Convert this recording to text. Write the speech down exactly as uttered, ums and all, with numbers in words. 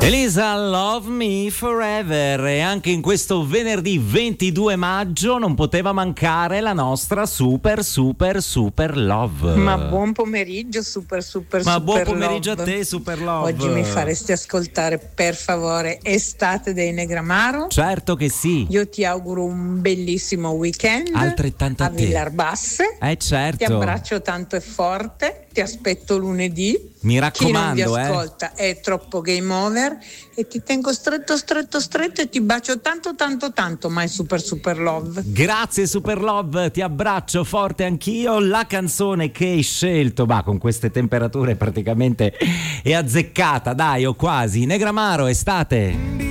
Elisa, Love Me Forever. E anche in questo venerdì ventidue maggio non poteva mancare la nostra super super super love. Ma buon pomeriggio super super Ma super buon pomeriggio love. a te super love. Oggi mi faresti ascoltare per favore Estate dei Negramaro? Certo che sì. Io ti auguro un bellissimo weekend. Altrettanto a a te. Villarbasse. Eh certo. Ti abbraccio tanto e forte. Ti aspetto lunedì. Mi raccomando, Chi non vi eh. ascolta è troppo game over e ti tengo stretto stretto stretto e ti bacio tanto tanto tanto, my super super love. Grazie super love, ti abbraccio forte anch'io. La canzone che hai scelto, bah, con queste temperature praticamente è azzeccata, dai, o quasi. Negramaro, Estate.